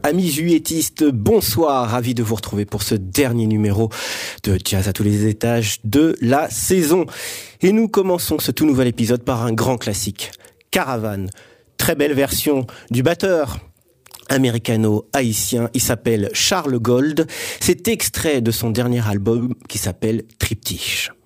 Amis juilletistes, bonsoir, ravi de vous retrouver pour ce dernier numéro de Jazz à tous les étages de la saison. Et nous commençons ce tout nouvel épisode par un grand classique, Caravane. Très belle version du batteur américano-haïtien, il s'appelle Charles Gold. C'est extrait de son dernier album qui s'appelle Triptych.